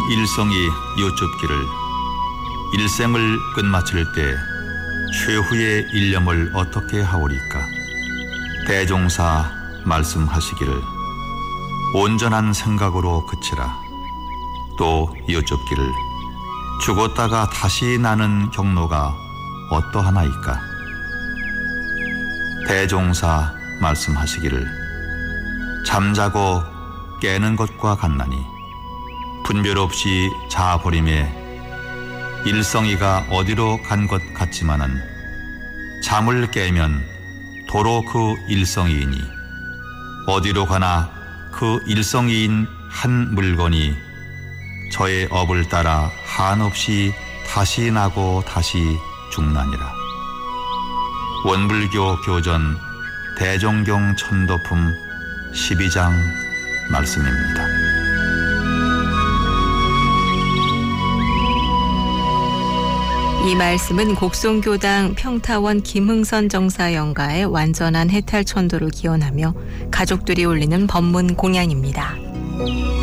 일성이 여쭙기를 일생을 끝마칠 때 최후의 일념을 어떻게 하오리까? 대종사 말씀하시기를 온전한 생각으로 그치라. 또 여쭙기를 죽었다가 다시 나는 경로가 어떠하나이까? 대종사 말씀하시기를 잠자고 깨는 것과 같나니 분별 없이 자버림에 일성이가 어디로 간 것 같지만은 잠을 깨면 도로 그 일성이이니 어디로 가나 그 일성이인 한 물건이 저의 업을 따라 한없이 다시 나고 다시 죽나니라. 원불교 교전 대종경 천도품 12장 말씀입니다. 이 말씀은 곡송교당 평타원 김흥선 정사 영가의 완전한 해탈 천도를 기원하며 가족들이 올리는 법문 공양입니다.